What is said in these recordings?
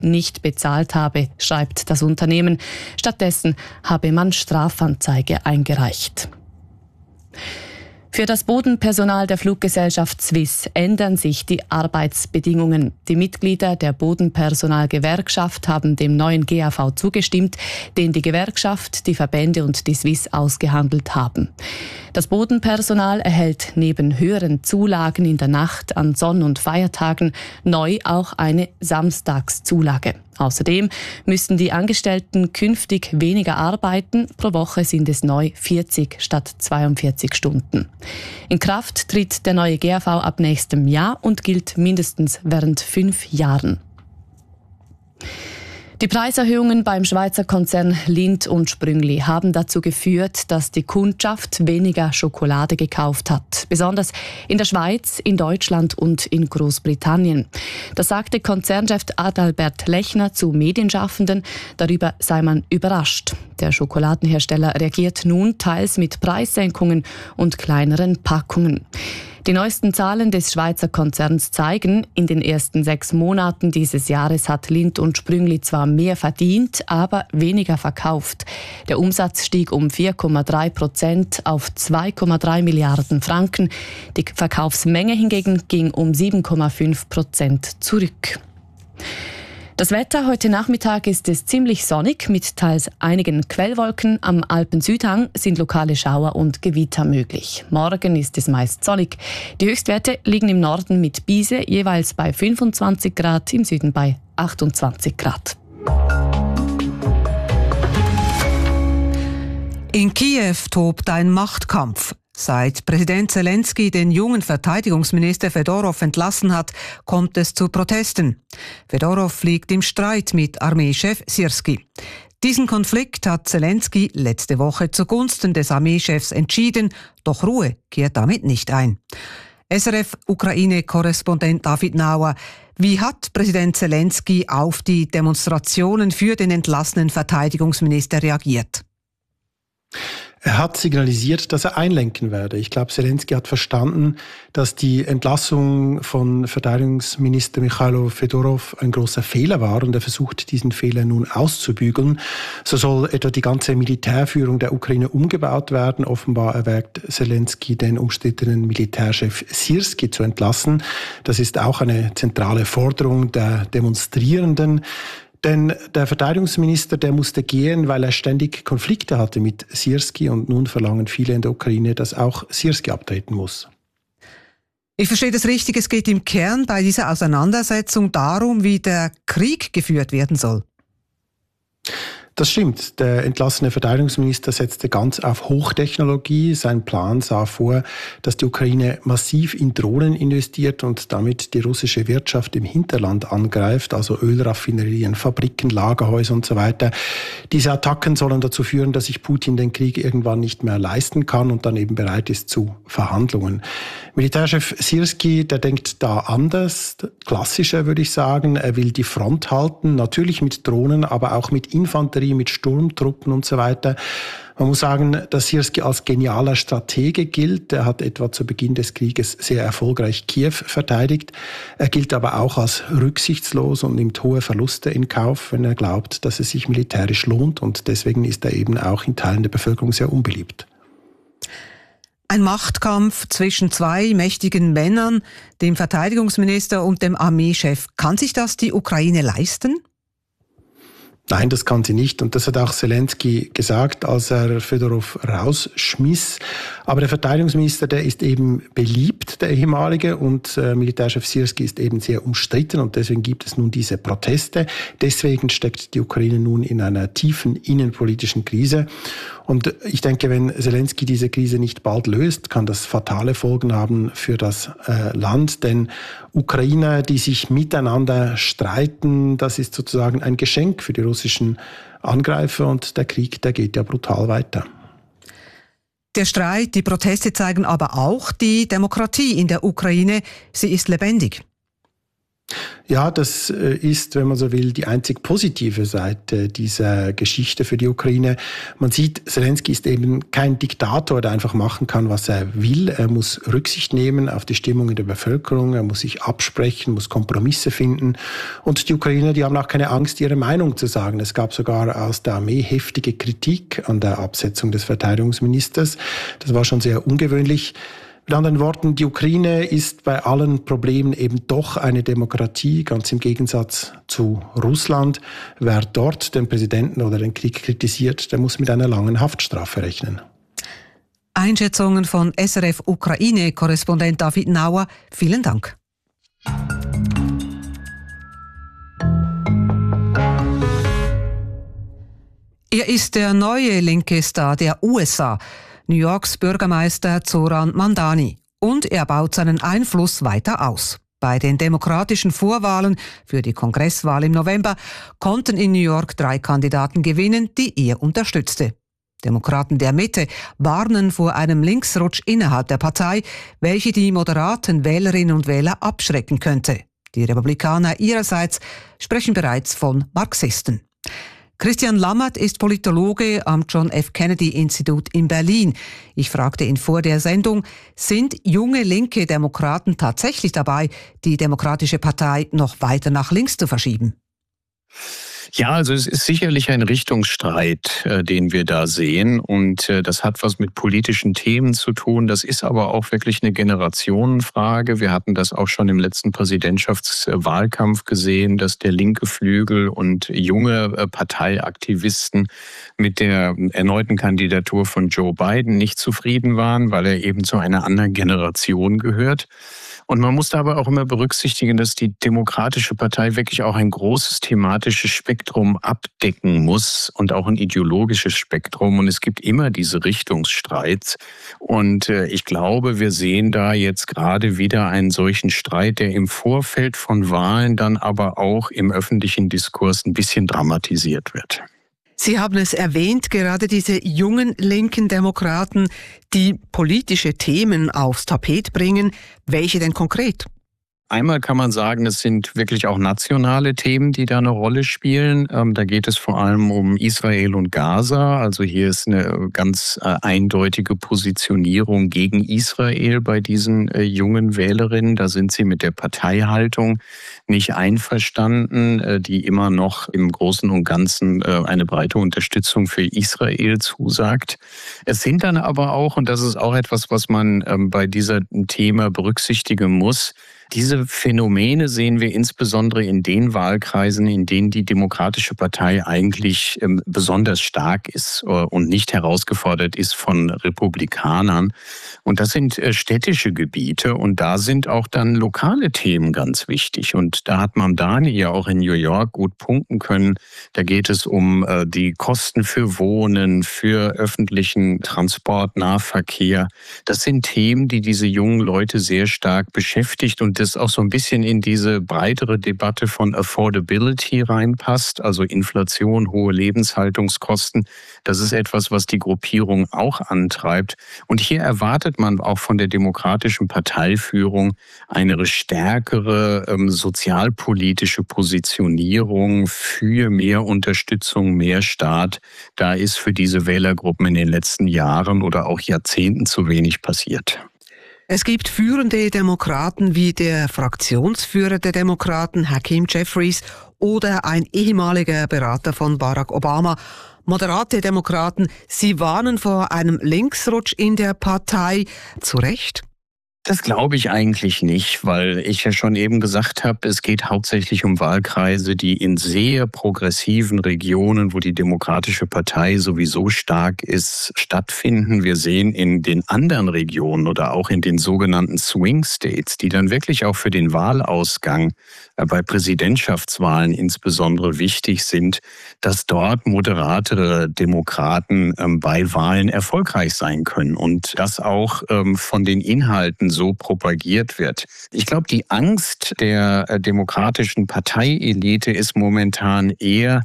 nicht bezahlt habe, schreibt das Unternehmen. Stattdessen habe man Strafanzeige eingereicht. Für das Bodenpersonal der Fluggesellschaft Swiss ändern sich die Arbeitsbedingungen. Die Mitglieder der Bodenpersonalgewerkschaft haben dem neuen GAV zugestimmt, den die Gewerkschaft, die Verbände und die Swiss ausgehandelt haben. Das Bodenpersonal erhält neben höheren Zulagen in der Nacht, an Sonn- und Feiertagen neu auch eine Samstagszulage. Außerdem müssen die Angestellten künftig weniger arbeiten. Pro Woche sind es neu 40 statt 42 Stunden. In Kraft tritt der neue GAV ab nächstem Jahr und gilt mindestens während 5 Jahren. Die Preiserhöhungen beim Schweizer Konzern Lindt & Sprüngli haben dazu geführt, dass die Kundschaft weniger Schokolade gekauft hat. Besonders in der Schweiz, in Deutschland und in Großbritannien. Das sagte Konzernchef Adalbert Lechner zu Medienschaffenden. Darüber sei man überrascht. Der Schokoladenhersteller reagiert nun teils mit Preissenkungen und kleineren Packungen. Die neuesten Zahlen des Schweizer Konzerns zeigen, in den ersten 6 Monaten dieses Jahres hat Lindt & Sprüngli zwar mehr verdient, aber weniger verkauft. Der Umsatz stieg um 4,3% auf 2,3 Milliarden Franken. Die Verkaufsmenge hingegen ging um 7,5% zurück. Das Wetter heute Nachmittag ist es ziemlich sonnig mit teils einigen Quellwolken. Am Alpensüdhang sind lokale Schauer und Gewitter möglich. Morgen ist es meist sonnig. Die Höchstwerte liegen im Norden mit Biese jeweils bei 25 Grad, im Süden bei 28 Grad. In Kiew tobt ein Machtkampf. Seit Präsident Zelensky den jungen Verteidigungsminister Fedorow entlassen hat, kommt es zu Protesten. Fedorow liegt im Streit mit Armeechef Syrski. Diesen Konflikt hat Zelensky letzte Woche zugunsten des Armeechefs entschieden, doch Ruhe kehrt damit nicht ein. SRF-Ukraine-Korrespondent David Nauer: Wie hat Präsident Zelensky auf die Demonstrationen für den entlassenen Verteidigungsminister reagiert? Er hat signalisiert, dass er einlenken werde. Ich glaube, Zelensky hat verstanden, dass die Entlassung von Verteidigungsminister Michailo Fedorow ein großer Fehler war und er versucht, diesen Fehler nun auszubügeln. So soll etwa die ganze Militärführung der Ukraine umgebaut werden. Offenbar erwägt Zelensky, den umstrittenen Militärchef Syrski zu entlassen. Das ist auch eine zentrale Forderung der Demonstrierenden. Denn der Verteidigungsminister, der musste gehen, weil er ständig Konflikte hatte mit Syrski und nun verlangen viele in der Ukraine, dass auch Syrski abtreten muss. Ich verstehe das richtig, es geht im Kern bei dieser Auseinandersetzung darum, wie der Krieg geführt werden soll. Das stimmt. Der entlassene Verteidigungsminister setzte ganz auf Hochtechnologie. Sein Plan sah vor, dass die Ukraine massiv in Drohnen investiert und damit die russische Wirtschaft im Hinterland angreift, also Ölraffinerien, Fabriken, Lagerhäuser und so weiter. Diese Attacken sollen dazu führen, dass sich Putin den Krieg irgendwann nicht mehr leisten kann und dann eben bereit ist zu Verhandlungen. Militärchef Syrski, der denkt da anders, klassischer würde ich sagen. Er will die Front halten, natürlich mit Drohnen, aber auch mit Infanterie, mit Sturmtruppen und so weiter. Man muss sagen, dass Syrski als genialer Stratege gilt. Er hat etwa zu Beginn des Krieges sehr erfolgreich Kiew verteidigt. Er gilt aber auch als rücksichtslos und nimmt hohe Verluste in Kauf, wenn er glaubt, dass es sich militärisch lohnt. Und deswegen ist er eben auch in Teilen der Bevölkerung sehr unbeliebt. Ein Machtkampf zwischen 2 mächtigen Männern, dem Verteidigungsminister und dem Armeechef. Kann sich das die Ukraine leisten? Nein, das kann sie nicht. Und das hat auch Zelensky gesagt, als er Fedorow rausschmiss. Aber der Verteidigungsminister, der ist eben beliebt, der ehemalige. Und Militärchef Syrski ist eben sehr umstritten. Und deswegen gibt es nun diese Proteste. Deswegen steckt die Ukraine nun in einer tiefen innenpolitischen Krise. Und ich denke, wenn Zelensky diese Krise nicht bald löst, kann das fatale Folgen haben für das Land. Denn Ukrainer, die sich miteinander streiten, das ist sozusagen ein Geschenk für die russischen Angreifer. Und der Krieg, der geht ja brutal weiter. Der Streit, die Proteste zeigen aber auch die Demokratie in der Ukraine. Sie ist lebendig. Ja, das ist, wenn man so will, die einzig positive Seite dieser Geschichte für die Ukraine. Man sieht, Selenskyj ist eben kein Diktator, der einfach machen kann, was er will. Er muss Rücksicht nehmen auf die Stimmung in der Bevölkerung, er muss sich absprechen, muss Kompromisse finden. Und die Ukrainer, die haben auch keine Angst, ihre Meinung zu sagen. Es gab sogar aus der Armee heftige Kritik an der Absetzung des Verteidigungsministers. Das war schon sehr ungewöhnlich. Mit anderen Worten, die Ukraine ist bei allen Problemen eben doch eine Demokratie, ganz im Gegensatz zu Russland. Wer dort den Präsidenten oder den Krieg kritisiert, der muss mit einer langen Haftstrafe rechnen. Einschätzungen von SRF-Ukraine-Korrespondent David Nauer. Vielen Dank. Er ist der neue linke Star der USA. New Yorks Bürgermeister Zoran Mamdani. Und er baut seinen Einfluss weiter aus. Bei den demokratischen Vorwahlen für die Kongresswahl im November konnten in New York 3 Kandidaten gewinnen, die er unterstützte. Demokraten der Mitte warnen vor einem Linksrutsch innerhalb der Partei, welche die moderaten Wählerinnen und Wähler abschrecken könnte. Die Republikaner ihrerseits sprechen bereits von Marxisten. Christian Lammert ist Politologe am John F. Kennedy Institut in Berlin. Ich fragte ihn vor der Sendung, sind junge linke Demokraten tatsächlich dabei, die Demokratische Partei noch weiter nach links zu verschieben? Ja, also es ist sicherlich ein Richtungsstreit, den wir da sehen, und das hat was mit politischen Themen zu tun. Das ist aber auch wirklich eine Generationenfrage. Wir hatten das auch schon im letzten Präsidentschaftswahlkampf gesehen, dass der linke Flügel und junge Parteiaktivisten mit der erneuten Kandidatur von Joe Biden nicht zufrieden waren, weil er eben zu einer anderen Generation gehört. Und man muss da aber auch immer berücksichtigen, dass die Demokratische Partei wirklich auch ein großes thematisches Spektrum abdecken muss und auch ein ideologisches Spektrum. Und es gibt immer diese Richtungsstreits. Und ich glaube, wir sehen da jetzt gerade wieder einen solchen Streit, der im Vorfeld von Wahlen dann aber auch im öffentlichen Diskurs ein bisschen dramatisiert wird. Sie haben es erwähnt, gerade diese jungen linken Demokraten, die politische Themen aufs Tapet bringen. Welche denn konkret? Einmal kann man sagen, es sind wirklich auch nationale Themen, die da eine Rolle spielen. Da geht es vor allem um Israel und Gaza. Also hier ist eine ganz eindeutige Positionierung gegen Israel bei diesen jungen Wählerinnen. Da sind sie mit der Parteihaltung nicht einverstanden, die immer noch im Großen und Ganzen eine breite Unterstützung für Israel zusagt. Es sind dann aber auch, und das ist auch etwas, was man bei diesem Thema berücksichtigen muss, diese Phänomene sehen wir insbesondere in den Wahlkreisen, in denen die Demokratische Partei eigentlich besonders stark ist und nicht herausgefordert ist von Republikanern. Und das sind städtische Gebiete, und da sind auch dann lokale Themen ganz wichtig. Und da hat Mamdani ja auch in New York gut punkten können. Da geht es um die Kosten für Wohnen, für öffentlichen Transport, Nahverkehr. Das sind Themen, die diese jungen Leute sehr stark beschäftigt und das auch so ein bisschen in diese breitere Debatte von Affordability reinpasst, also Inflation, hohe Lebenshaltungskosten. Das ist etwas, was die Gruppierung auch antreibt. Und hier erwartet man auch von der demokratischen Parteiführung eine stärkere sozialpolitische Positionierung für mehr Unterstützung, mehr Staat. Da ist für diese Wählergruppen in den letzten Jahren oder auch Jahrzehnten zu wenig passiert. Es gibt führende Demokraten wie der Fraktionsführer der Demokraten, Hakeem Jeffries, oder ein ehemaliger Berater von Barack Obama. Moderate Demokraten, sie warnen vor einem Linksrutsch in der Partei. Zu Recht? Das glaube ich eigentlich nicht, weil ich ja schon eben gesagt habe, es geht hauptsächlich um Wahlkreise, die in sehr progressiven Regionen, wo die Demokratische Partei sowieso stark ist, stattfinden. Wir sehen in den anderen Regionen oder auch in den sogenannten Swing States, die dann wirklich auch für den Wahlausgang bei Präsidentschaftswahlen insbesondere wichtig sind, dass dort moderatere Demokraten bei Wahlen erfolgreich sein können und das auch von den Inhalten so propagiert wird. Ich glaube, die Angst der demokratischen Parteielite ist momentan eher,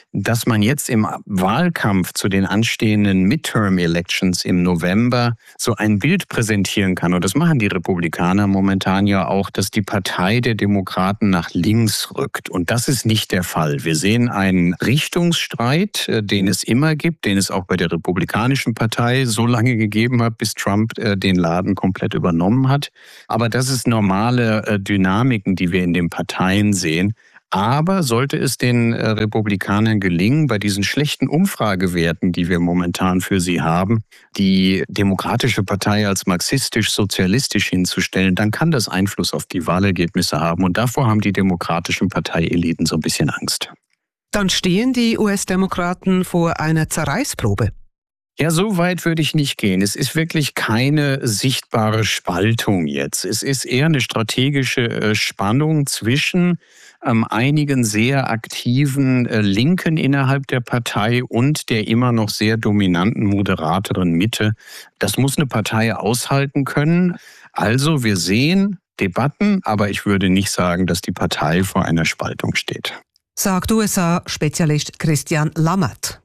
dass man jetzt im Wahlkampf zu den anstehenden Midterm-Elections im November so ein Bild präsentieren kann. Und das machen die Republikaner momentan ja auch, dass die Partei der Demokraten nach links rückt. Und das ist nicht der Fall. Wir sehen einen Richtungsstreit, den es immer gibt, den es auch bei der Republikanischen Partei so lange gegeben hat, bis Trump den Laden komplett übernommen hat. Aber das ist normale Dynamiken, die wir in den Parteien sehen. Aber sollte es den Republikanern gelingen, bei diesen schlechten Umfragewerten, die wir momentan für sie haben, die Demokratische Partei als marxistisch-sozialistisch hinzustellen, dann kann das Einfluss auf die Wahlergebnisse haben. Und davor haben die demokratischen Parteieliten so ein bisschen Angst. Dann stehen die US-Demokraten vor einer Zerreißprobe. Ja, so weit würde ich nicht gehen. Es ist wirklich keine sichtbare Spaltung jetzt. Es ist eher eine strategische Spannung zwischen einigen sehr aktiven Linken innerhalb der Partei und der immer noch sehr dominanten, moderateren Mitte. Das muss eine Partei aushalten können. Also wir sehen Debatten, aber ich würde nicht sagen, dass die Partei vor einer Spaltung steht. Sagt USA-Spezialist Christian Lammert.